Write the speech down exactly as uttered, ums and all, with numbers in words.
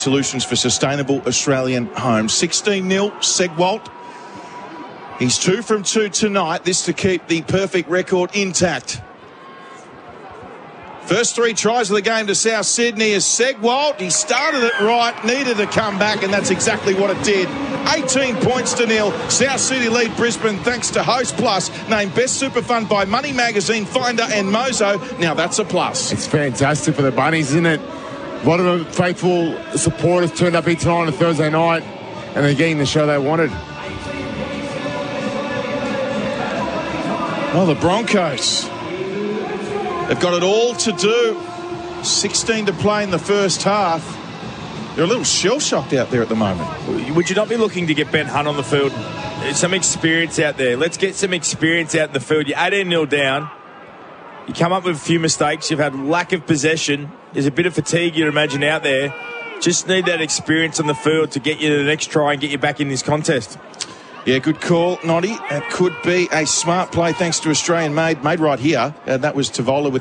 Solutions for Sustainable Australian Homes. sixteen nil, Segwalt. He's two from two tonight. This to keep the perfect record intact. First three tries of the game to South Sydney is Segwalt. He started it right, needed to come back, and that's exactly what it did. eighteen points to nil. South Sydney lead Brisbane thanks to Host Plus, named Best Super Fund by Money Magazine, Finder and Mozo. Now that's a plus. It's fantastic for the Bunnies, isn't it? A lot of faithful supporters turned up here tonight on a Thursday night, and they're getting the show they wanted. Well, the Broncos, they've got it all to do. sixteen to play in the first half. They're a little shell-shocked out there at the moment. Would you not be looking to get Ben Hunt on the field? There's some experience out there. Let's get some experience out in the field. You're eighteen nil down. You come up with a few mistakes. You've had lack of possession. There's a bit of fatigue, you'd imagine, out there. Just need that experience on the field to get you to the next try and get you back in this contest. Yeah, good call, Noddy. It could be a smart play thanks to Australian made, made right here. Uh, that was Tavola with